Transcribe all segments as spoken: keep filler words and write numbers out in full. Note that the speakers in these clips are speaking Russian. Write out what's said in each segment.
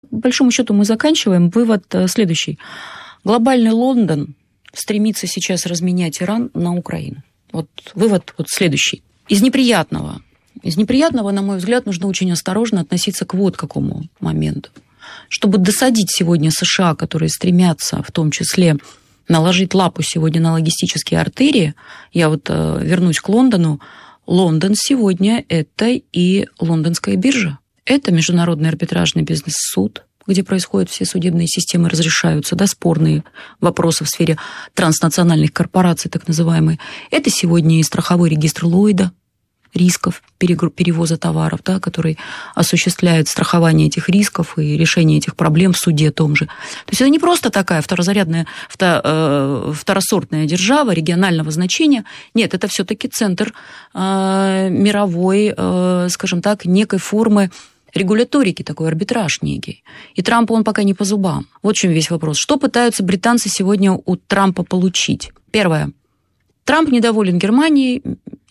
По большому счету мы заканчиваем. Вывод следующий. Глобальный Лондон стремится сейчас разменять Иран на Украину. Вот вывод вот следующий. Из неприятного. Из неприятного, на мой взгляд, нужно очень осторожно относиться к вот какому моменту. Чтобы досадить сегодня США, которые стремятся в том числе наложить лапу сегодня на логистические артерии, я вот э, вернусь к Лондону, Лондон сегодня это и лондонская биржа. Это Международный арбитражный бизнес-суд, где происходят все судебные системы, разрешаются, да, спорные вопросы в сфере транснациональных корпораций, так называемые. Это сегодня и страховой регистр Ллойда, рисков перевоза товаров, да, который осуществляет страхование этих рисков и решение этих проблем в суде том же. То есть это не просто такая второзарядная, второсортная держава регионального значения. Нет, это все-таки центр э, мировой, э, скажем так, некой формы регуляторики, такой арбитраж некий. И Трампу он пока не по зубам. Вот в чем весь вопрос. Что пытаются британцы сегодня у Трампа получить? Первое. Трамп недоволен Германией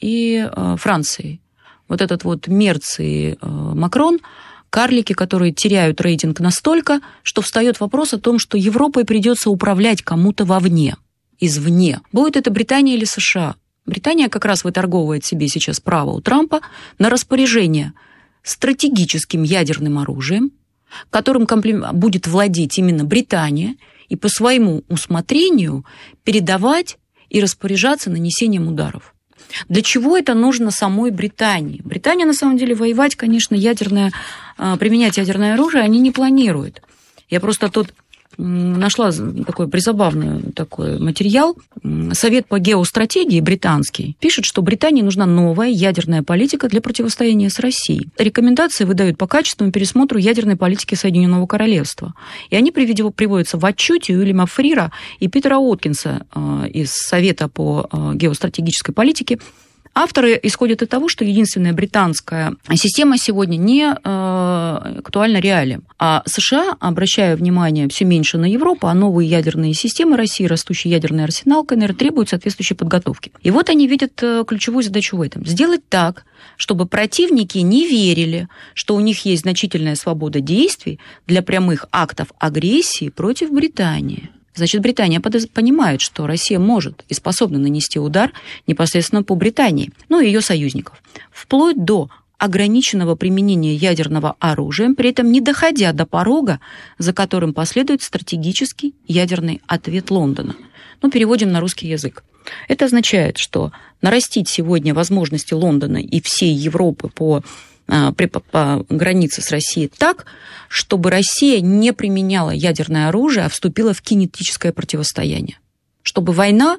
и э, Францией. Вот этот вот Мерц и э, Макрон, карлики, которые теряют рейтинг настолько, что встает вопрос о том, что Европой придется управлять кому-то вовне, извне. Будет это Британия или США? Британия как раз выторговывает себе сейчас право у Трампа на распоряжение стратегическим ядерным оружием, которым будет владеть именно Британия, и по своему усмотрению передавать и распоряжаться нанесением ударов. Для чего это нужно самой Британии? Британия, на самом деле, воевать, конечно, ядерное, применять ядерное оружие они не планируют. Я просто тут нашла такой призабавный такой материал. Совет по геостратегии британский пишет, что Британии нужна новая ядерная политика для противостояния с Россией. Рекомендации выдают по качественному пересмотру ядерной политики Соединенного Королевства. И они приводятся в отчете Уильяма Фрира и Питера Уоткинса из Совета по геостратегической политике. Авторы исходят из того, что единственная британская система сегодня не э, актуальна реалиям. А США, обращая внимание все меньше на Европу, а новые ядерные системы России, растущий ядерный арсенал КНР требуют соответствующей подготовки. И вот они видят ключевую задачу в этом. Сделать так, чтобы противники не верили, что у них есть значительная свобода действий для прямых актов агрессии против Британии. Значит, Британия понимает, что Россия может и способна нанести удар непосредственно по Британии, ну и ее союзников, вплоть до ограниченного применения ядерного оружия, при этом не доходя до порога, за которым последует стратегический ядерный ответ Лондона. Ну, переводим на русский язык. Это означает, что нарастить сегодня возможности Лондона и всей Европы по При, по границе с Россией так, чтобы Россия не применяла ядерное оружие, а вступила в кинетическое противостояние. Чтобы война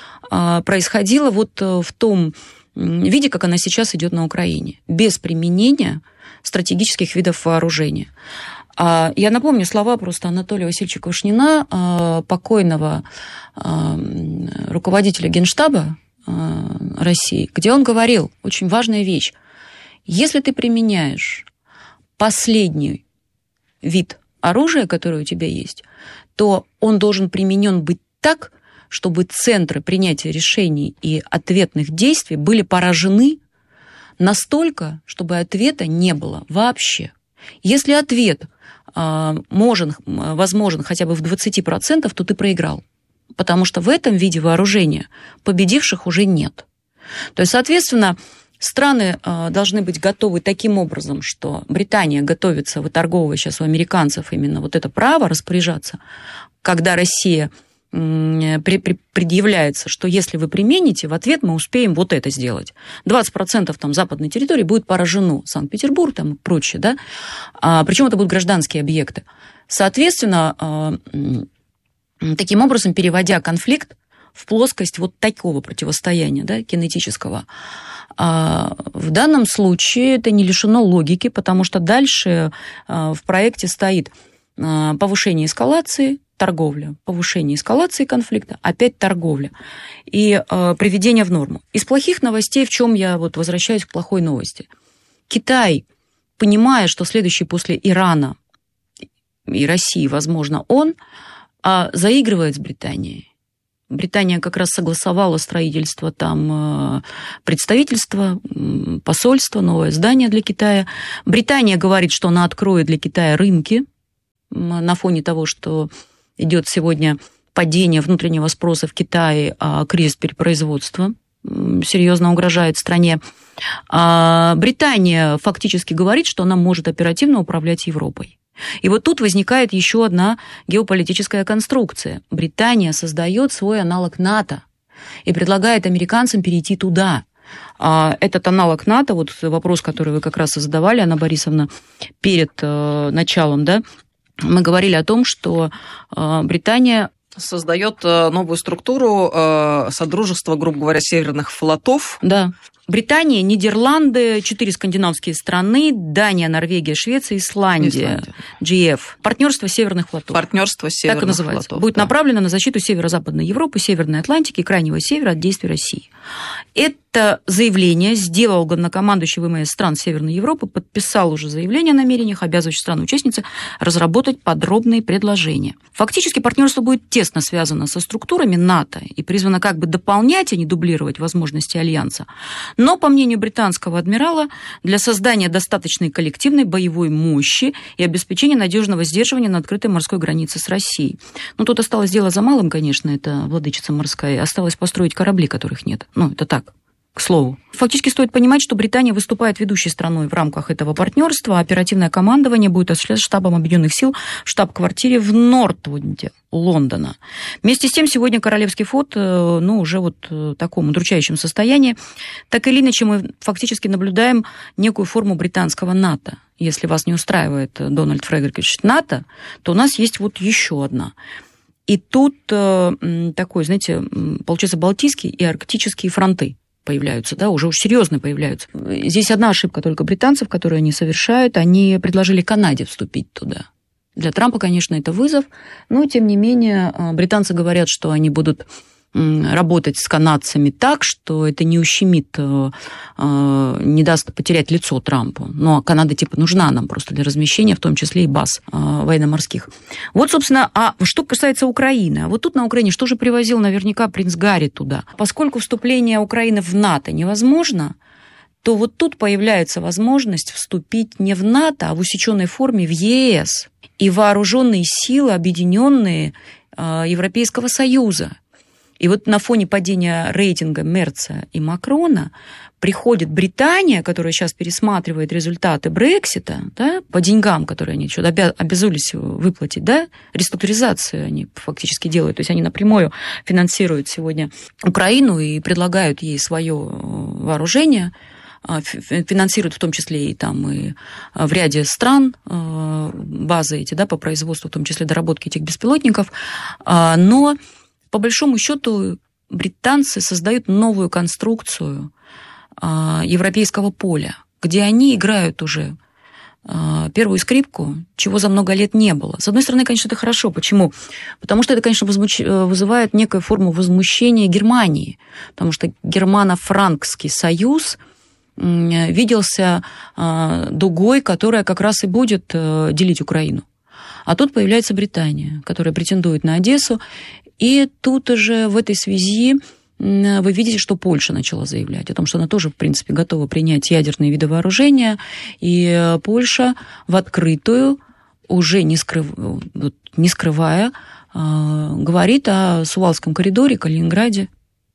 а, происходила вот в том виде, как она сейчас идет на Украине, без применения стратегических видов вооружения. А, я напомню слова просто Анатолия Васильевича Квашнина, а, покойного а, руководителя Генштаба а, России, где он говорил очень важная вещь. Если ты применяешь последний вид оружия, которое у тебя есть, то он должен применен быть так, чтобы центры принятия решений и ответных действий были поражены настолько, чтобы ответа не было вообще. Если ответ э, можен, возможен хотя бы в двадцать процентов, то ты проиграл, потому что в этом виде вооружения победивших уже нет. То есть, соответственно, страны э, должны быть готовы таким образом, что Британия готовится выторговывать сейчас у американцев именно вот это право распоряжаться, когда Россия э, при, при, предъявляется, что если вы примените, в ответ мы успеем вот это сделать. двадцать процентов там западной территории будет поражено, Санкт-Петербург там и прочее, да, а, причем это будут гражданские объекты. Соответственно, э, таким образом, переводя конфликт в плоскость вот такого противостояния, да, кинетического, а в данном случае это не лишено логики, потому что дальше в проекте стоит повышение эскалации, торговля, повышение эскалации конфликта, опять торговля и приведение в норму. Из плохих новостей, в чем я вот возвращаюсь к плохой новости. Китай, понимая, что следующий после Ирана и России, возможно, он, заигрывает с Британией. Британия как раз согласовала строительство там представительства, посольства, новое здание для Китая. Британия говорит, что она откроет для Китая рынки, на фоне того, что идет сегодня падение внутреннего спроса в Китае, а кризис перепроизводства серьезно угрожает стране. А Британия фактически говорит, что она может оперативно управлять Европой. И вот тут возникает еще одна геополитическая конструкция. Британия создает свой аналог НАТО и предлагает американцам перейти туда. А этот аналог НАТО, вот вопрос, который вы как раз задавали, Анна Борисовна, перед э, началом, да, мы говорили о том, что э, Британия создает новую структуру э, Содружества, грубо говоря, северных флотов. Да. Британия, Нидерланды, четыре скандинавские страны, Дания, Норвегия, Швеция, Исландия, Исландия. джи эф. Партнерство северных флотов. Партнерство северных так и называется. флотов. Будет да. направлено на защиту северо-западной Европы, Северной Атлантики и Крайнего Севера от действий России. Это заявление сделал главнокомандующий ВМС стран Северной Европы, подписал уже заявление о намерениях, обязывающих страны-участницы разработать подробные предложения. Фактически партнерство будет тесно связано со структурами НАТО и призвано как бы дополнять, а не дублировать возможности альянса. Но, по мнению британского адмирала, для создания достаточной коллективной боевой мощи и обеспечения надежного сдерживания на открытой морской границе с Россией. Ну, тут осталось дело за малым, конечно, это владычица морская. Осталось построить корабли, которых нет. Ну, это так, к слову. Фактически стоит понимать, что Британия выступает ведущей страной в рамках этого партнерства. Оперативное командование будет осуществляться штабом Объединенных сил в штаб-квартире в Нортвуде, Лондона. Вместе с тем, сегодня Королевский флот, ну, уже вот в таком удручающем состоянии. Так или иначе, мы фактически наблюдаем некую форму британского НАТО. Если вас не устраивает Дональд Фредерикович НАТО, то у нас есть вот еще одна. И тут такой, знаете, получается, Балтийские и Арктические фронты появляются, да, уже очень серьезно появляются. Здесь одна ошибка только британцев, которую они совершают. Они предложили Канаде вступить туда. Для Трампа, конечно, это вызов, но, тем не менее, британцы говорят, что они будут работать с канадцами так, что это не ущемит, не даст потерять лицо Трампу. Но Канада типа нужна нам просто для размещения, в том числе и баз военно-морских. Вот, собственно, а что касается Украины. А вот тут на Украине что же привозил наверняка принц Гарри туда? Поскольку вступление Украины в НАТО невозможно, то вот тут появляется возможность вступить не в НАТО, а в усеченной форме в е эс и вооруженные силы, объединенные Европейского Союза. И вот на фоне падения рейтинга Мерца и Макрона приходит Британия, которая сейчас пересматривает результаты Брексита, да, по деньгам, которые они что-то обязуались выплатить, да, реструктуризацию они фактически делают, то есть они напрямую финансируют сегодня Украину и предлагают ей свое вооружение, финансируют в том числе и там и в ряде стран базы эти, да, по производству, в том числе доработки этих беспилотников, но по большому счету британцы создают новую конструкцию европейского поля, где они играют уже первую скрипку, чего за много лет не было. С одной стороны, конечно, это хорошо. Почему? Потому что это, конечно, возмуч... вызывает некую форму возмущения Германии, потому что германо-франкский союз виделся дугой, которая как раз и будет делить Украину. А тут появляется Британия, которая претендует на Одессу. И тут уже в этой связи вы видите, что Польша начала заявлять о том, что она тоже, в принципе, готова принять ядерные виды вооружения. И Польша в открытую, уже не, скрыв... не скрывая, говорит о Сувалском коридоре, Калининграде,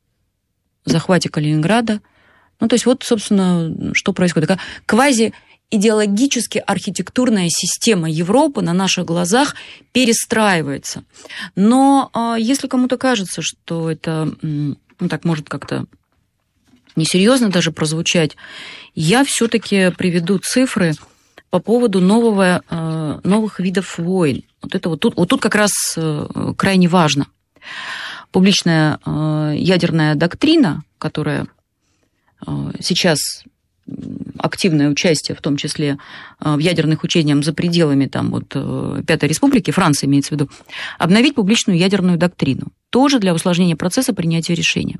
захвате Калининграда. Ну, то есть вот, собственно, что происходит. Такая квази идеологически архитектурная система Европы на наших глазах перестраивается. Но а, если кому-то кажется, что это, ну, так может как-то несерьезно даже прозвучать, я все-таки приведу цифры по поводу нового, а, новых видов войн. Вот это вот тут, вот тут как раз а, крайне важно. Публичная а, ядерная доктрина, которая а, сейчас активное участие, в том числе в ядерных учениях за пределами там, вот, Пятой Республики, Франции имеется в виду, обновить публичную ядерную доктрину, тоже для усложнения процесса принятия решения.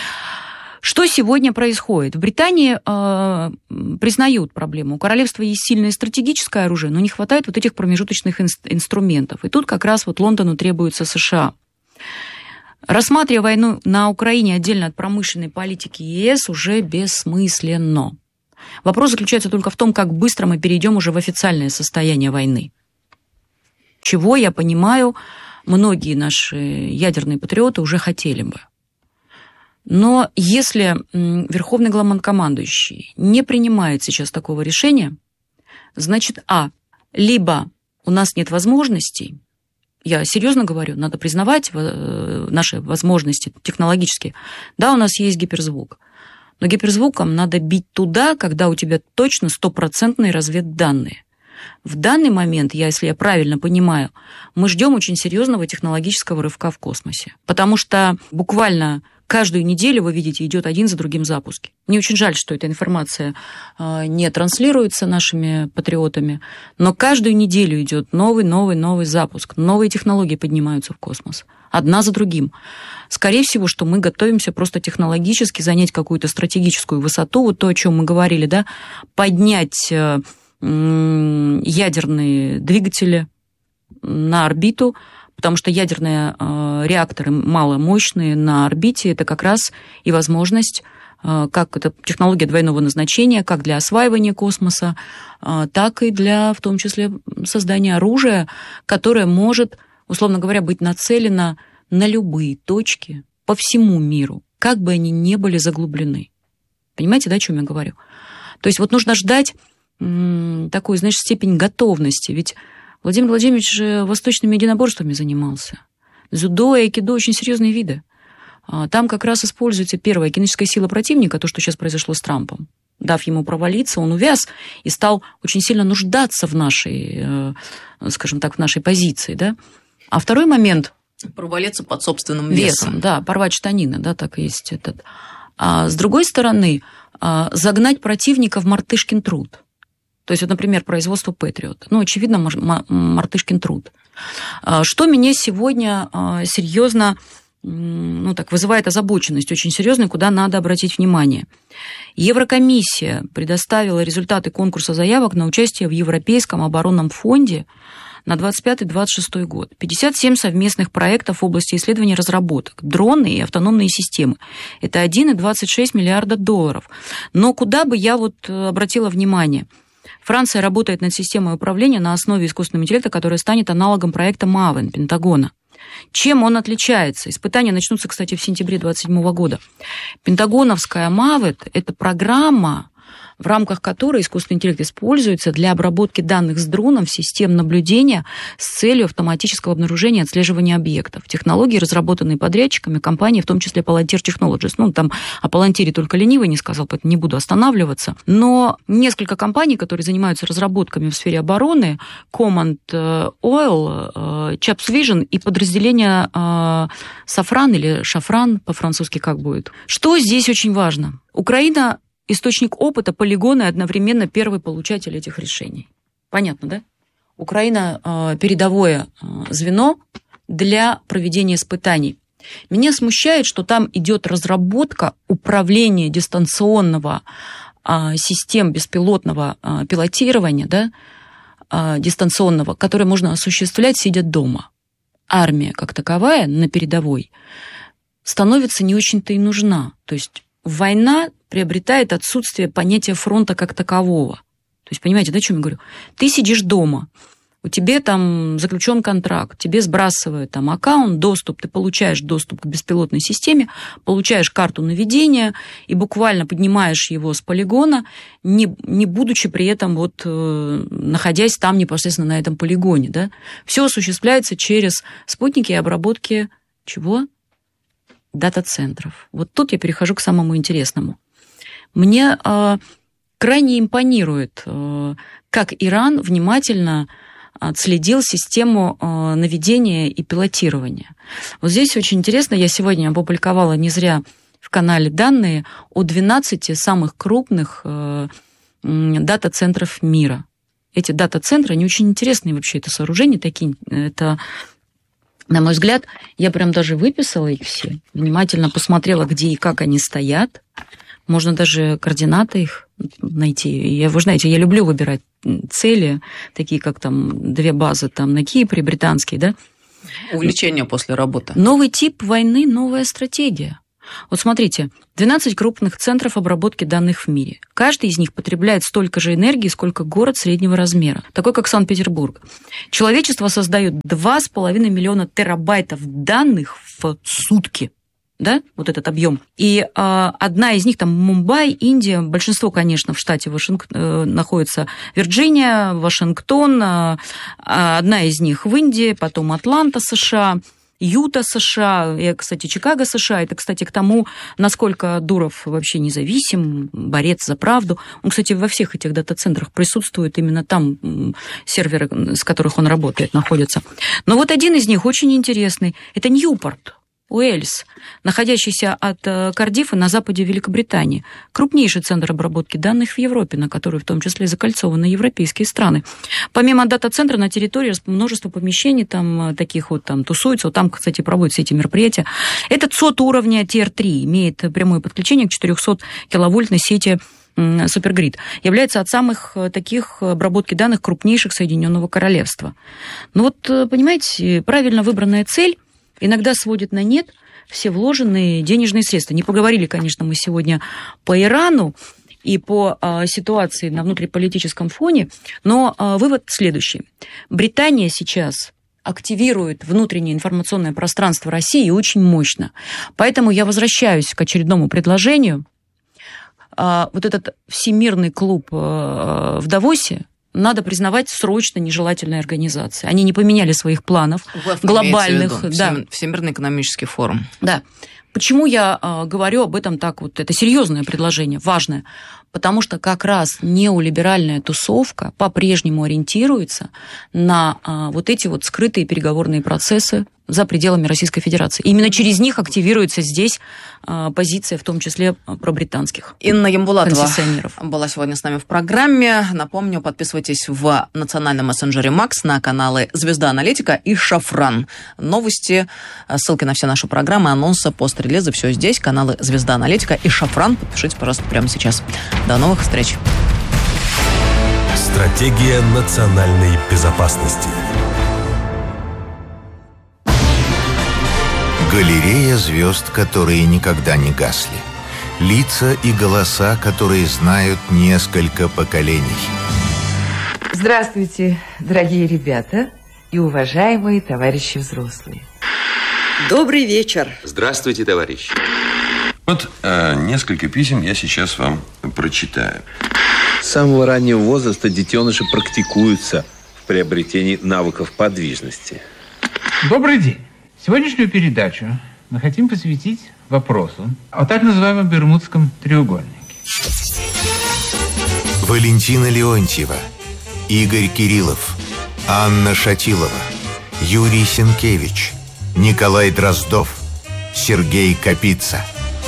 Что сегодня происходит? В Британии э, признают проблему. У королевства есть сильное стратегическое оружие, но не хватает вот этих промежуточных ин- инструментов. И тут как раз вот Лондону требуется США. Рассматривая войну на Украине отдельно от промышленной политики е эс уже бессмысленно. Вопрос заключается только в том, как быстро мы перейдем уже в официальное состояние войны. чего, я понимаю, многие наши ядерные патриоты уже хотели бы. Но если верховный главнокомандующий не принимает сейчас такого решения, значит, а, либо у нас нет возможностей, я серьезно говорю, надо признавать наши возможности технологические. Да, у нас есть гиперзвук, но гиперзвуком надо бить туда, когда у тебя точно стопроцентные разведданные. В данный момент, я, если я правильно понимаю, мы ждем очень серьезного технологического рывка в космосе, потому что буквально каждую неделю, вы видите, идет один за другим запуски. Мне очень жаль, что эта информация не транслируется нашими патриотами, но каждую неделю идет новый, новый, новый запуск. Новые технологии поднимаются в космос. Одна за другим. Скорее всего, что мы готовимся просто технологически занять какую-то стратегическую высоту, вот то, о чем мы говорили, да, поднять ядерные двигатели на орбиту, потому что ядерные э, реакторы маломощные на орбите – это как раз и возможность, э, как это технология двойного назначения, как для осваивания космоса, э, так и для, в том числе, создания оружия, которое может, условно говоря, быть нацелено на любые точки по всему миру, как бы они ни были заглублены. Понимаете, да, о чем я говорю? То есть вот нужно ждать м, такую, знаешь, степень готовности, ведь Владимир Владимирович же восточными единоборствами занимался. Дзюдо и айкидо – очень серьезные виды. Там как раз используется первая кинетическая сила противника, то, что сейчас произошло с Трампом. Дав ему провалиться, он увяз и стал очень сильно нуждаться в нашей, скажем так, в нашей позиции. Да? А второй момент – провалиться под собственным весом. весом. Да, порвать штанины, да, так и есть этот. А с другой стороны, загнать противника в мартышкин труд. То есть, вот, например, производство Патриот. Ну, очевидно, мартышкин труд. Что меня сегодня серьезно, ну, так, вызывает озабоченность, очень серьезно, куда надо обратить внимание. Еврокомиссия предоставила результаты конкурса заявок на участие в Европейском оборонном фонде на двадцать пятый — двадцать шестой год. пятьдесят семь совместных проектов в области исследований и разработок. Дроны и автономные системы. Это один целых двадцать шесть миллиарда долларов. Но куда бы я вот обратила внимание? Франция работает над системой управления на основе искусственного интеллекта, которая станет аналогом проекта Мавен Пентагона. Чем он отличается? Испытания начнутся, кстати, в сентябре двадцать седьмого года. Пентагоновская Мавен – это программа, в рамках которой искусственный интеллект используется для обработки данных с дронов, систем наблюдения с целью автоматического обнаружения и отслеживания объектов. Технологии, разработанные подрядчиками компании, в том числе Palantir Technologies. Ну, там о Palantir только ленивый не сказал, поэтому не буду останавливаться. Но несколько компаний, которые занимаются разработками в сфере обороны, Command Oil, Chaps Vision и подразделение Safran или Шафран, по-французски как будет. Что здесь очень важно? Украина источник опыта, полигона и одновременно первый получатель этих решений. Понятно, да? Украина э, передовое э, звено для проведения испытаний. Меня смущает, что там идет разработка управления дистанционного э, систем беспилотного э, пилотирования, да, э, дистанционного, которое можно осуществлять, сидя дома. Армия, как таковая, на передовой, становится не очень-то и нужна. То есть война приобретает отсутствие понятия фронта как такового. То есть, понимаете, да, о чем я говорю? Ты сидишь дома, у тебя там заключен контракт, тебе сбрасывают там аккаунт, доступ, ты получаешь доступ к беспилотной системе, получаешь карту наведения и буквально поднимаешь его с полигона, не, не будучи при этом вот, э, находясь там непосредственно на этом полигоне. Да? Все осуществляется через спутники и обработки чего? Дата-центров. Вот тут я перехожу к самому интересному. Мне э, крайне импонирует, э, как Иран внимательно отследил систему э, наведения и пилотирования. Вот здесь очень интересно, я сегодня опубликовала не зря в канале данные о двенадцати самых крупных э, дата-центров мира. Эти дата-центры, они очень интересные вообще, это сооружения такие, это... На мой взгляд, я прям даже выписала их все, внимательно посмотрела, где и как они стоят. Можно даже координаты их найти. Я, вы знаете, я люблю выбирать цели, такие как там две базы там, на Кипре, британские, да? Увлечение после работы. Новый тип войны, новая стратегия. Вот смотрите, двенадцать крупных центров обработки данных в мире. Каждый из них потребляет столько же энергии, сколько город среднего размера, такой как Санкт-Петербург. Человечество создает два с половиной миллиона терабайтов данных в сутки. Да, вот этот объем. И э, одна из них, там, Мумбай, Индия, большинство, конечно, в штате Вашинг... э, находится Вирджиния, Вашингтон, э, одна из них в Индии, потом Атланта, США, Юта, США, и, кстати, Чикаго, США. Это, кстати, к тому, насколько Дуров вообще независим, борец за правду. Он, кстати, во всех этих дата-центрах присутствует, именно там серверы, с которых он работает, находятся. Но вот один из них очень интересный. Это Ньюпорт, Уэльс, находящийся от Кардифа на западе Великобритании. Крупнейший центр обработки данных в Европе, на который в том числе закольцованы европейские страны. Помимо дата-центра на территории множество помещений там таких вот там тусуются. Вот там, кстати, проводят все эти мероприятия. Этот сот уровня Тир три имеет прямое подключение к четырехсоткиловольтной сети Супергрид, является от самых таких обработки данных крупнейших Соединенного Королевства. Ну вот, понимаете, правильно выбранная цель иногда сводит на нет все вложенные денежные средства. Не поговорили, конечно, мы сегодня по Ирану и по а, ситуации на внутриполитическом фоне, но а, вывод следующий. Британия сейчас активирует внутреннее информационное пространство России очень мощно. Поэтому я возвращаюсь к очередному предложению. А, вот этот всемирный клуб а, в Давосе надо признавать срочно нежелательной организацией. Они не поменяли своих планов глобальных. Да. Всемирный экономический форум. Да. Почему я э, говорю об этом так вот? Это серьезное предложение, важное. Потому что как раз неолиберальная тусовка по-прежнему ориентируется на э, вот эти вот скрытые переговорные процессы за пределами Российской Федерации. И именно через них активируется здесь э, позиция, в том числе пробританских Инна Ямбулатова была сегодня с нами в программе. Напомню, подписывайтесь в национальном мессенджере Макс на каналы «Звезда Аналитика» и «Шафран». Новости, ссылки на все наши программы, анонсы, пост-релизы, все здесь. Каналы «Звезда Аналитика» и «Шафран». Подпишитесь, пожалуйста, прямо сейчас. До новых встреч. Стратегия национальной безопасности. Галерея звезд, которые никогда не гасли. Лица и голоса, которые знают несколько поколений. Здравствуйте, дорогие ребята и уважаемые товарищи взрослые. Добрый вечер. Здравствуйте, товарищи. Вот э, несколько писем я сейчас вам прочитаю. С самого раннего возраста детеныши практикуются в приобретении навыков подвижности. Добрый день. Сегодняшнюю передачу мы хотим посвятить вопросу о так называемом Бермудском треугольнике. Валентина Леонтьева, Игорь Кириллов, Анна Шатилова, Юрий Сенкевич, Николай Дроздов, Сергей Капица.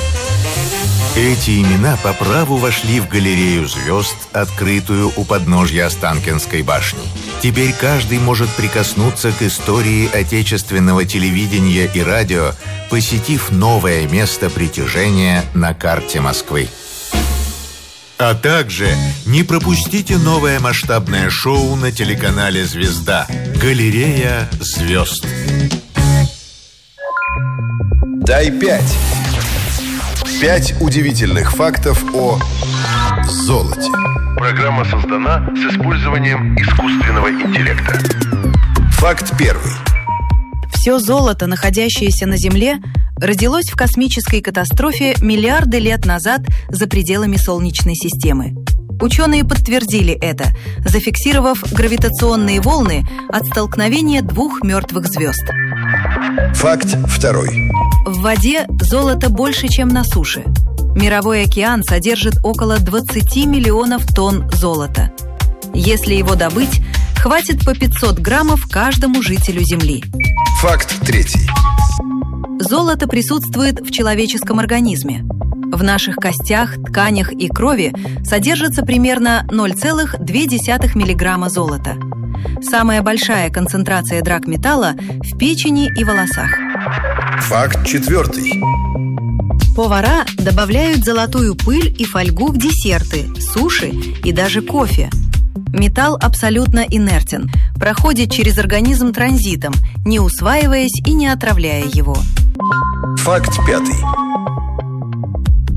Эти имена по праву вошли в галерею звезд, открытую у подножья Останкинской башни. Теперь каждый может прикоснуться к истории отечественного телевидения и радио, посетив новое место притяжения на карте Москвы. А также не пропустите новое масштабное шоу на телеканале «Звезда» «Галерея звезд». Дай пять. Пять удивительных фактов о золоте. Программа создана с использованием искусственного интеллекта. Факт первый. Все золото, находящееся на Земле, родилось в космической катастрофе миллиарды лет назад за пределами Солнечной системы. Ученые подтвердили это, зафиксировав гравитационные волны от столкновения двух мертвых звезд. Факт второй. В воде золото больше, чем на суше. Мировой океан содержит около двадцать миллионов тонн золота. Если его добыть, хватит по пятьсот граммов каждому жителю Земли. Факт третий. Золото присутствует в человеческом организме. В наших костях, тканях и крови содержится примерно ноль целых две десятых миллиграмма золота. Самая большая концентрация драгметалла в печени и волосах. Факт четвертый. Повара добавляют золотую пыль и фольгу в десерты, суши и даже кофе. Металл абсолютно инертен, проходит через организм транзитом, не усваиваясь и не отравляя его. Факт пятый.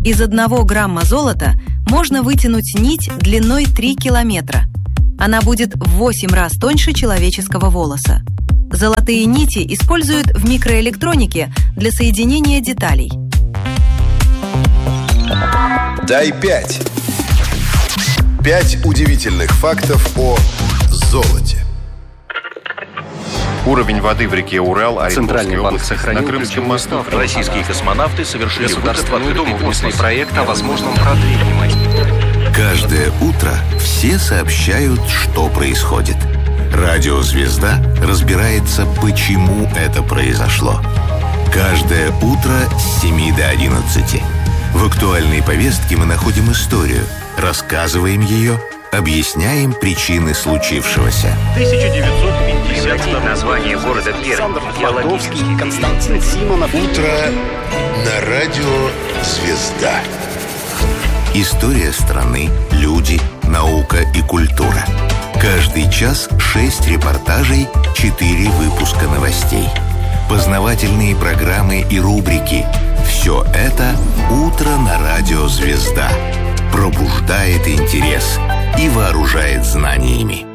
Из одного грамма золота можно вытянуть нить длиной три километра. Она будет в восемь раз тоньше человеческого волоса. Золотые нити используют в микроэлектронике для соединения деталей. Дай пять. Пять удивительных фактов о золоте. Уровень воды в реке Урал, Центральный банк сохранил Крымском мосту. Российские космонавты совершили государственную думательный проект о возможном продлении. Каждое утро все сообщают, что происходит. Радио «Звезда» разбирается, почему это произошло. Каждое утро с семи до одиннадцати. В актуальной повестке мы находим историю, рассказываем ее, объясняем причины случившегося. тысяча девятьсот пятьдесят название города Пермь. Геологический Константин Симонов. Утро на радио «Звезда». История страны, люди, наука и культура. Каждый час шесть репортажей, четыре выпуска новостей. Познавательные программы и рубрики. Все это «Утро на радио «Звезда». Пробуждает интерес и вооружает знаниями.